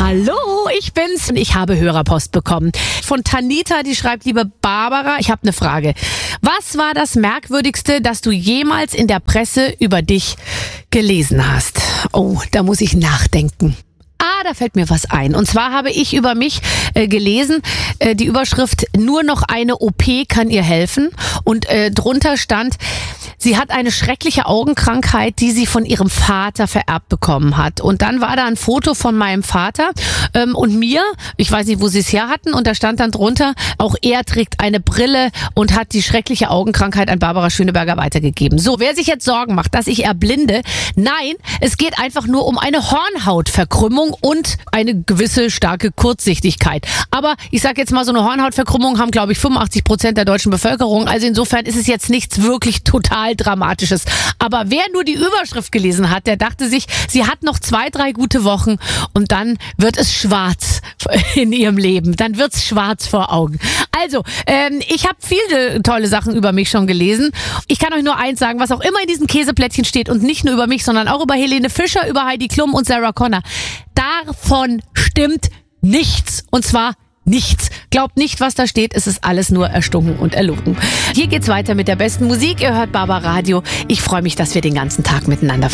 Hallo, ich bin's und ich habe Hörerpost bekommen. Von Tanita, die schreibt: Liebe Barbara, ich habe eine Frage. Was war das Merkwürdigste, das du jemals in der Presse über dich gelesen hast? Oh, da muss ich nachdenken. Da fällt mir was ein. Und zwar habe ich über mich gelesen, die Überschrift: Nur noch eine OP kann ihr helfen. Und drunter stand: Sie hat eine schreckliche Augenkrankheit, die sie von ihrem Vater vererbt bekommen hat. Und dann war da ein Foto von meinem Vater und mir. Ich weiß nicht, wo sie es her hatten. Und da stand dann drunter: Auch er trägt eine Brille und hat die schreckliche Augenkrankheit an Barbara Schöneberger weitergegeben. So, wer sich jetzt Sorgen macht, dass ich erblinde: Nein, es geht einfach nur um eine Hornhautverkrümmung und eine gewisse starke Kurzsichtigkeit. Aber ich sage jetzt mal, so eine Hornhautverkrümmung haben, glaube ich, 85% der deutschen Bevölkerung. Also insofern ist es jetzt nichts wirklich total Dramatisches. Aber wer nur die Überschrift gelesen hat, der dachte sich, sie hat noch 2-3 gute Wochen und dann wird es schwarz in ihrem Leben. Dann wird's schwarz vor Augen. Also, ich habe viele tolle Sachen über mich schon gelesen. Ich kann euch nur eins sagen, was auch immer in diesen Käseplättchen steht, und nicht nur über mich, sondern auch über Helene Fischer, über Heidi Klum und Sarah Connor. Davon stimmt nichts. Und zwar nichts. Glaubt nicht, was da steht. Es ist alles nur erstunken und erlogen. Hier geht's weiter mit der besten Musik. Ihr hört Barbara Radio. Ich freue mich, dass wir den ganzen Tag miteinander